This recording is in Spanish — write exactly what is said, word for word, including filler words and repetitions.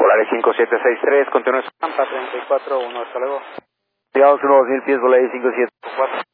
Volaris cinco siete seis tres, continúa. Pampa treinta y cuatro uno, hasta luego. Llegamos unos dos mil pies, Volaris cinco siete cuatro.